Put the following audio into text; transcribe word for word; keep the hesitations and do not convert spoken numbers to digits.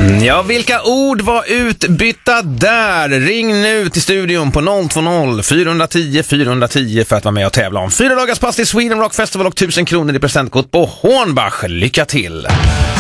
Ja, vilka ord var utbytta där? Ring nu till studion på noll två noll fyra ett noll fyra ett noll för att vara med och tävla om fyra dagars pass till Sweden Rock Festival och tusen kronor i presentkort på Hornbach. Lycka till!